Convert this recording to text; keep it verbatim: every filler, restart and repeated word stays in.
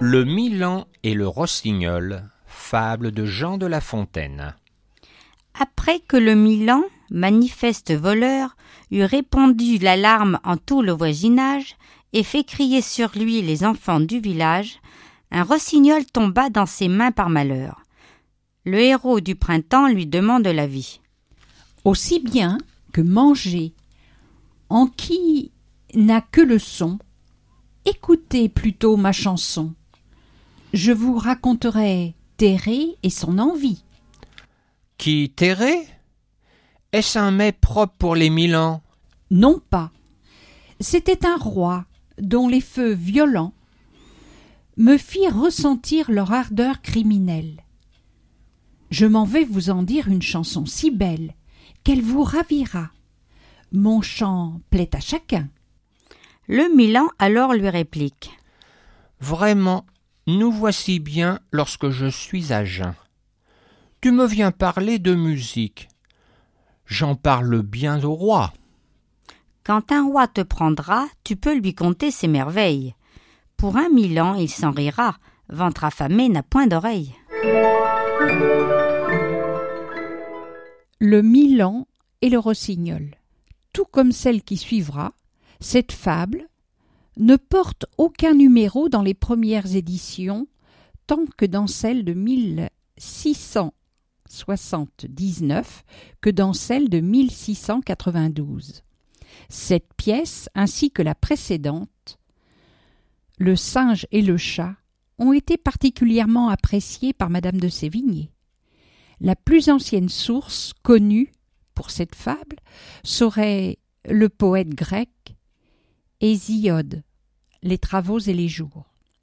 Le Milan et le Rossignol, fable de Jean de La Fontaine. Après que le Milan, manifeste voleur, eut répandu l'alarme en tout le voisinage et fait crier sur lui les enfants du village, un rossignol tomba dans ses mains par malheur. Le héros du printemps lui demande l'avis. Aussi bien que manger, en qui n'a que le son, écoutez plutôt ma chanson. Je vous raconterai Thérée et son envie. Qui, Thérée? Est-ce un mets propre pour les Milans? Non pas. C'était un roi dont les feux violents me firent ressentir leur ardeur criminelle. Je m'en vais vous en dire une chanson si belle qu'elle vous ravira. Mon chant plaît à chacun. Le Milan alors lui réplique. Vraiment, nous voici bien lorsque je suis à jeun. Tu me viens parler de musique. J'en parle bien au roi. Quand un roi te prendra, tu peux lui conter ses merveilles. Pour un Milan, il s'en rira. Ventre affamé n'a point d'oreille. Le Milan et le Rossignol. Tout comme celle qui suivra, cette fable ne porte aucun numéro dans les premières éditions, tant que dans celle de mille six cent soixante-dix-neuf que dans celle de mille six cent quatre-vingt-douze. Cette pièce, ainsi que la précédente, Le singe et le chat, ont été particulièrement appréciées par Madame de Sévigné. La plus ancienne source connue pour cette fable serait le poète grec Hésiode, Les Travaux et les Jours.